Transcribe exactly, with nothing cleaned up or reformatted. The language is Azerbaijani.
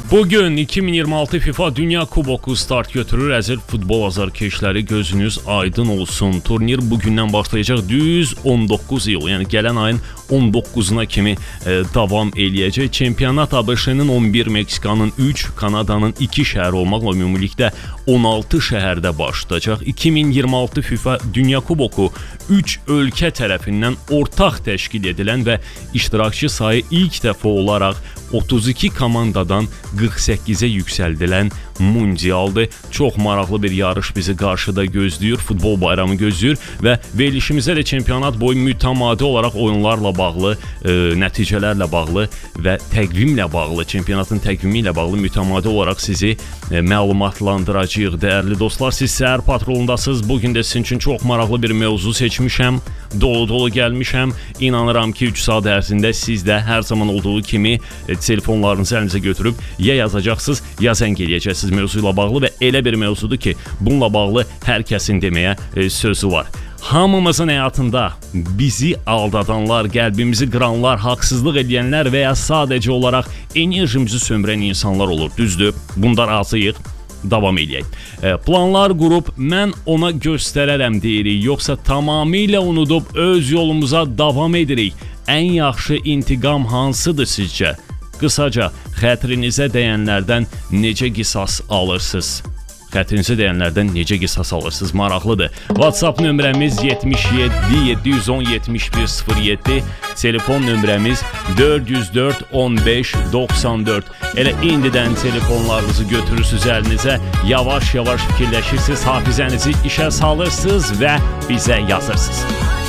Bugün iki min iyirmi altı FIFA Dünya Kuboku start götürür. Əziz futbol azarkeşləri, gözünüz aydın olsun. Turnir bugündən başlayacaq. Düz on doqquz iyul, yəni gələn ayın on doqquzuna kimi e, davam eləyəcək. Çempionat A B Ş-nin on bir, Meksikanın üç, Kanadanın iki şəhəri olmaqla ümumilikdə on altı şəhərdə başlayacaq. iki min iyirmi altı FIFA Dünya Kuboku üç ölkə tərəfindən ortaq təşkil edilən və iştirakçı sayı ilk dəfə olaraq otuz iki komandadan qırx səkkizə yüksəldilən mundialdır. Çox maraqlı bir yarış bizi qarşıda gözləyir, futbol bayramı gözləyir və verilişimizdə də çempionat boyu mütəmadi olaraq oyunlarla bağlı, e, nəticələrlə bağlı və təqvimlə bağlı, çempionatın təqvimi ilə bağlı mütəmadi olaraq sizi e, məlumatlandıracağıq. Dəyərli dostlar, siz səhər patrolundasınız. Bugün də sizin üçün çox maraqlı bir mövzu seçmişəm. Dolu-dolu gəlmişəm. İnanıram ki, üç saat ərzində siz də hər zaman olduğu kimi e, telefonlarınızı əlinizə götürüb ya yazacaqsınız, ya zəng eləyəcəksiniz mövzu ilə bağlı və elə bir mövzudur ki, bununla bağlı hər kəsin deməyə e, sözü var. Hamımızın həyatında bizi aldadanlar, qəlbimizi qıranlar, haqsızlıq edənlər və ya sadəcə olaraq enerjimizi sömürən insanlar olur. Düzdür, bunda razıyıq. Davam eləyək. E, planlar qurub mən ona göstərərəm deyirik, yoxsa tamamilə unudub öz yolumuza davam edirik. Ən yaxşı intiqam hansıdır sizcə? Qısaca, xətrinizə dəyənlərdən necə qisas alırsınız? Xətrinizə dəyənlərdən necə qisas alırsınız? Maraqlıdır. WhatsApp nömrəmiz yetmiş yeddi yeddi yüz on yetmiş bir sıfır yeddi, telefon nömrəmiz dörd yüz dörd on beş doxsan dörd. Elə indidən telefonlarınızı götürürsünüz əlinizə, yavaş-yavaş fikirləşirsiniz, hafizənizi işə salırsınız və bizə yazırsınız.